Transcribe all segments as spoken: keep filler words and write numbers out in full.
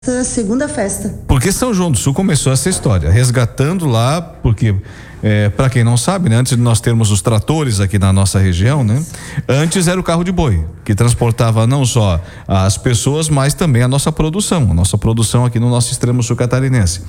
essa segunda festa. Porque São João do Sul começou essa história, resgatando lá, porque é, para quem não sabe, né, antes de nós termos os tratores aqui na nossa região, né, antes era o carro de boi, que transportava não só as pessoas, mas também a nossa produção, a nossa produção aqui no nosso extremo sul catarinense.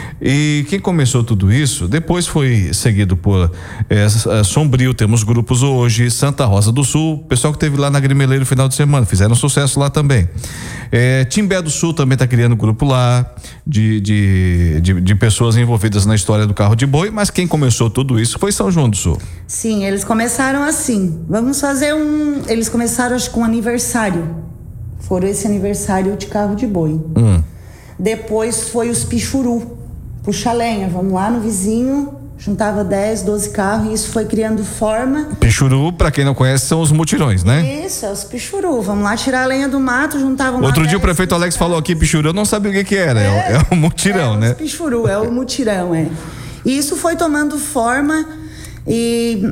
E quem começou tudo isso, depois foi seguido por é, Sombrio, temos grupos hoje, Santa Rosa do Sul, pessoal que teve lá na Grimeleiro no final de semana, fizeram sucesso lá também. É, Timbé do Sul também está criando grupo lá, de, de, de, de pessoas envolvidas na história do carro de boi, mas quem começou tudo isso foi São João do Sul. Sim, eles começaram assim, vamos fazer um, eles começaram acho com um aniversário, foram esse aniversário de carro de boi. Hum. Depois foi os pichuru, puxa lenha, vamos lá no vizinho, juntava dez, doze carros e isso foi criando forma. Pichuru, pra quem não conhece, são os mutirões, né? Isso, é os pichuru, vamos lá tirar a lenha do mato, juntavam Outro lá dia dez, o prefeito Alex falou aqui pichuru, eu não sabia o que que era, é, é, é o mutirão, é, né? Os pichuru, é o mutirão, é. E isso foi tomando forma e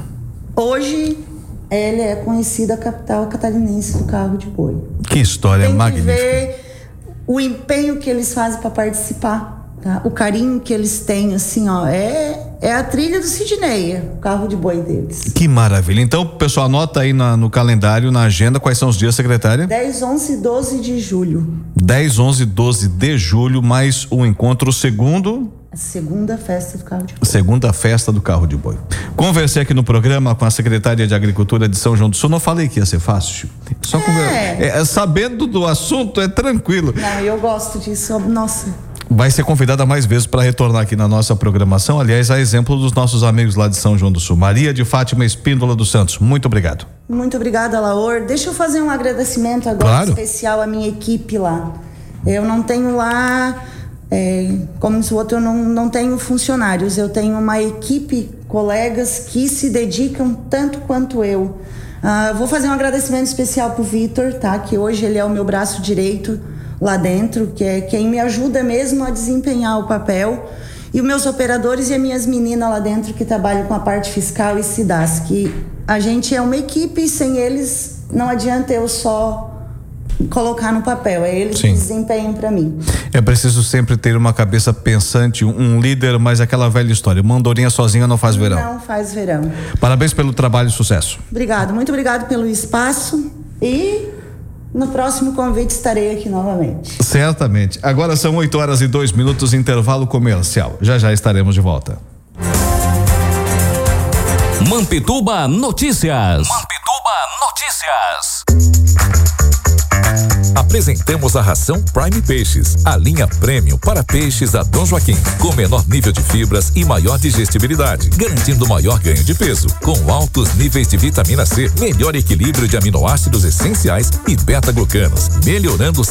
hoje ele é conhecida a capital catarinense do carro de boi. Que história Tem magnífica. Que ver o empenho que eles fazem para participar. Tá? O carinho que eles têm, assim, ó, é, é a trilha do Sidney, o carro de boi deles. Que maravilha. Então, pessoal, anota aí na, no calendário, na agenda, quais são os dias, secretária? dez, onze e doze de julho. dez, onze e doze de julho, mais um encontro, segundo... A segunda festa do carro de boi. Segunda festa do carro de boi. Conversei aqui no programa com a secretária de Agricultura de São João do Sul, não falei que ia ser fácil. Só é. Conver... é, sabendo do assunto, é tranquilo. Não, eu gosto disso, nossa... Vai ser convidada mais vezes para retornar aqui na nossa programação, aliás, a exemplo dos nossos amigos lá de São João do Sul. Maria de Fátima Espíndola dos Santos, muito obrigado. Muito obrigada, Laor. Deixa eu fazer um agradecimento agora, claro, especial à minha equipe lá. Eu não tenho lá, é, como diz o outro, eu não, não tenho funcionários, eu tenho uma equipe, colegas que se dedicam tanto quanto eu. Ah, vou fazer um agradecimento especial pro Vitor, tá? Que hoje ele é o meu braço direito lá dentro, que é quem me ajuda mesmo a desempenhar o papel, e os meus operadores e as minhas meninas lá dentro que trabalham com a parte fiscal e CIDAS, que a gente é uma equipe e sem eles não adianta eu só colocar no papel, é eles Sim. que desempenham para mim. É preciso sempre ter uma cabeça pensante, um líder, mas aquela velha história, uma andorinha sozinha não faz verão. Não faz verão. Parabéns pelo trabalho e sucesso. Obrigado, muito obrigado pelo espaço e no próximo convite estarei aqui novamente. Certamente. Agora são oito horas e dois minutos, intervalo comercial. Já já estaremos de volta. Mampituba Notícias. Mampituba Notícias. Apresentamos a ração Prime Peixes, a linha premium para peixes da Dom Joaquim, com menor nível de fibras e maior digestibilidade, garantindo maior ganho de peso, com altos níveis de vitamina C, melhor equilíbrio de aminoácidos essenciais e beta-glucanos, melhorando o